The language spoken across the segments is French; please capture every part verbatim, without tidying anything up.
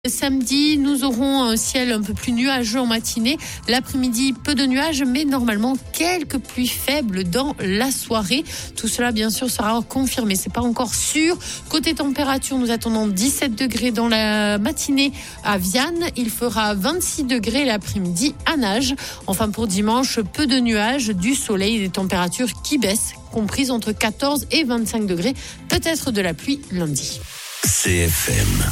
Samedi, nous aurons un ciel un peu plus nuageux en matinée. L'après-midi, peu de nuages, mais normalement quelques pluies faibles dans la soirée. Tout cela, bien sûr, sera confirmé. C'est pas encore sûr. Côté température, nous attendons dix-sept degrés dans la matinée à Vianne. Il fera vingt-six degrés l'après-midi à Nage. Enfin, pour dimanche, peu de nuages, du soleil et des températures qui baissent, comprises entre quatorze et vingt-cinq degrés. Peut-être de la pluie lundi. C F M.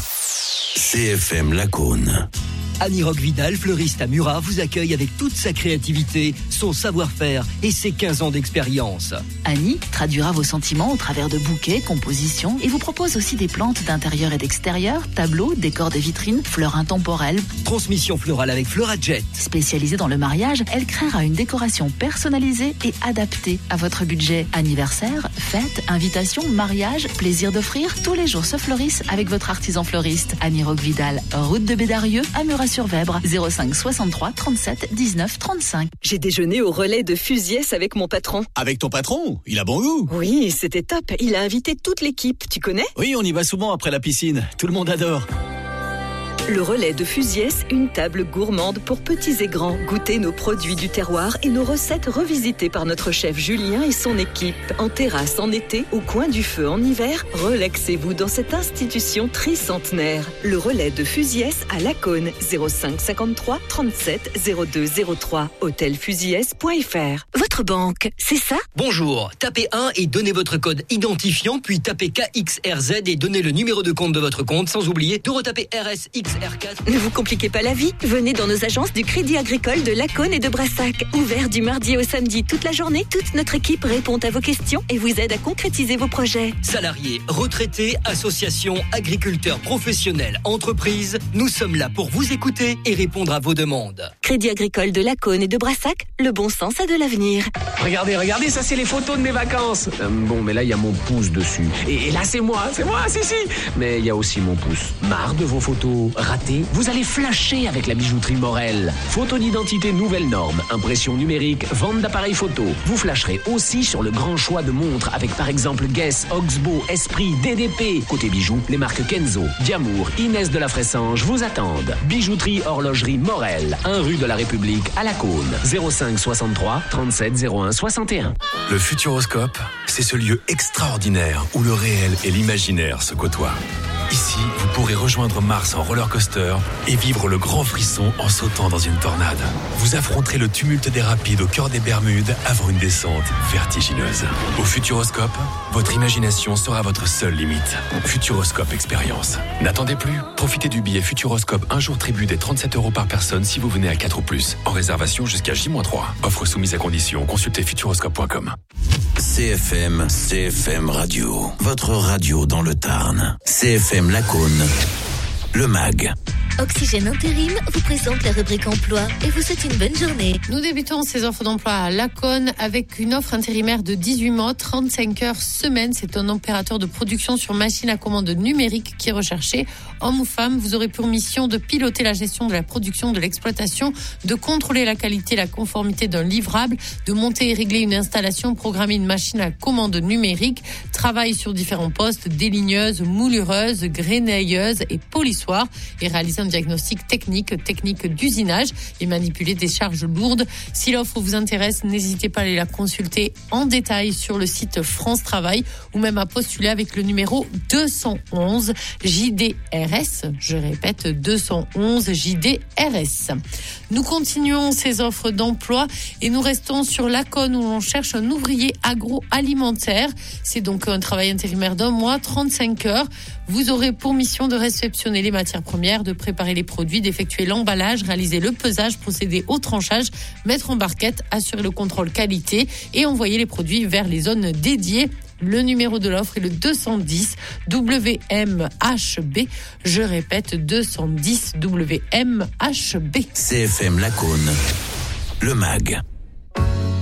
C F M Lacaune. Annie Roque-Vidal, fleuriste à Murat, vous accueille avec toute sa créativité, son savoir-faire et ses quinze ans d'expérience. Annie traduira vos sentiments au travers de bouquets, compositions et vous propose aussi des plantes d'intérieur et d'extérieur, tableaux, décors de vitrines, fleurs intemporelles. Transmission florale avec Fleurajet. Spécialisée dans le mariage, elle créera une décoration personnalisée et adaptée à votre budget. Anniversaire, fête, invitation, mariage, plaisir d'offrir, tous les jours se fleurissent avec votre artisan fleuriste. Annie Roque-Vidal, route de Bédarieux, à Murat-sur-Vèbre, zéro cinq soixante-trois trente-sept dix-neuf trente-cinq. J'ai déjeuné au relais de Fusiès avec mon patron. Avec ton patron? Il a bon goût. Oui, c'était top. Il a invité toute l'équipe. Tu connais? Oui, on y va souvent après la piscine. Tout le monde adore. Le relais de Fusiès, une table gourmande pour petits et grands. Goûtez nos produits du terroir et nos recettes revisitées par notre chef Julien et son équipe. En terrasse en été, au coin du feu en hiver, relaxez-vous dans cette institution tricentenaire. Le relais de Fusiès à Lacaune, zéro cinq cinquante-trois trente-sept zéro deux zéro trois, hôtel fusiès point f r. Votre banque, c'est ça? Bonjour, tapez un et donnez votre code identifiant, puis tapez K X R Z et donnez le numéro de compte de votre compte, sans oublier de retaper R S X R quatre. Ne vous compliquez pas la vie, venez dans nos agences du Crédit Agricole de Lacaune et de Brassac. Ouvert du mardi au samedi toute la journée, toute notre équipe répond à vos questions et vous aide à concrétiser vos projets. Salariés, retraités, associations, agriculteurs, professionnels, entreprises, nous sommes là pour vous écouter et répondre à vos demandes. Crédit Agricole de Lacaune et de Brassac, le bon sens a de l'avenir. Regardez, regardez, ça c'est les photos de mes vacances. Euh, bon, mais là il y a mon pouce dessus. Et, et là c'est moi, c'est moi, si si. Mais il y a aussi mon pouce. Marre de vos photos ratées? Vous allez flasher avec la bijouterie Morel. Photo d'identité nouvelle norme, impression numérique, vente d'appareils photo. Vous flasherez aussi sur le grand choix de montres avec par exemple Guess, Oxbow, Esprit, D D P. Côté bijoux, les marques Kenzo, Diamour, Inès de la Fressange vous attendent. Bijouterie Horlogerie Morel, un rue de la République à Lacaune. zéro cinq soixante-trois trente-sept zéro un soixante et un. Le Futuroscope, c'est ce lieu extraordinaire où le réel et l'imaginaire se côtoient. Ici, vous pourrez rejoindre Mars en roller coaster et vivre le grand frisson en sautant dans une tornade. Vous affronterez le tumulte des rapides au cœur des Bermudes avant une descente vertigineuse. Au Futuroscope, votre imagination sera votre seule limite. Futuroscope Expérience. N'attendez plus. Profitez du billet Futuroscope un jour tribu des trente-sept euros par personne si vous venez à quatre ou plus. En réservation jusqu'à J trois. Offre soumise à condition. Consultez futuroscope point com. C F M, C F M Radio. Votre radio dans le Tarn. C F M Lacaune. Le Mag. Oxygène Intérim vous présente la rubrique emploi et vous souhaite une bonne journée. Nous débutons ces offres d'emploi à Lacaune avec une offre intérimaire de dix-huit mois, trente-cinq heures semaine. C'est un opérateur de production sur machine à commande numérique qui est recherché. Homme ou femme, vous aurez pour mission de piloter la gestion de la production, de l'exploitation, de contrôler la qualité et la conformité d'un livrable, de monter et régler une installation, programmer une machine à commande numérique, travail sur différents postes, déligneuse, moulireuse, grenailleuse et polissoir et réaliser un diagnostic technique, technique d'usinage et manipuler des charges lourdes. Si l'offre vous intéresse, n'hésitez pas à aller la consulter en détail sur le site France Travail ou même à postuler avec le numéro deux cent onze J D R S. Je répète, deux cent onze J D R S. Nous continuons ces offres d'emploi et nous restons sur Lacaune où l'on cherche un ouvrier agroalimentaire. C'est donc un travail intérimaire d'un mois, trente-cinq heures. Vous aurez pour mission de réceptionner les matières premières, de préparer les produits, d'effectuer l'emballage, réaliser le pesage, procéder au tranchage, mettre en barquette, assurer le contrôle qualité et envoyer les produits vers les zones dédiées. Le numéro de l'offre est le deux cent dix W M H B. Je répète, deux cent dix W M H B. C F M Lacaune. Le Mag.